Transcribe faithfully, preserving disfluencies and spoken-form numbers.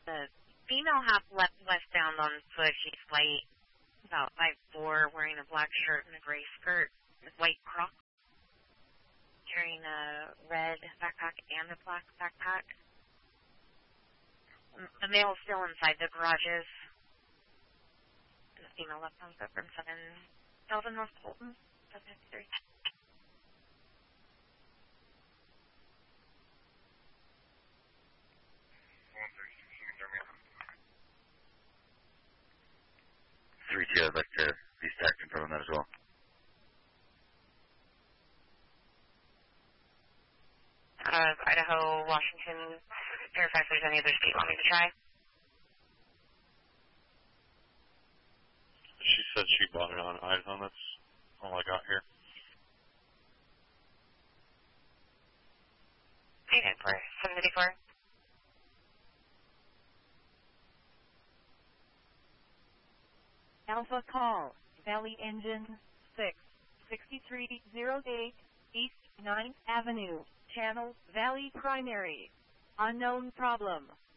The female half left westbound on foot. She's white, about five four, wearing a black shirt and a gray skirt with white Crocs, carrying a red backpack and a black backpack. The male is still inside the garages. And the female left on foot from seven Delta North Colton, seven fifty-three. three two, I'd like to be stacked in front of that as well. Out of Idaho, Washington, verify if there's any other state wanting to try. She said she bought it on Idaho. That's all I got here. eight four, seven fifty-four. Alpha call, Valley Engine six, sixty-three oh eight, East ninth Avenue, Channel Valley Primary. Unknown problem.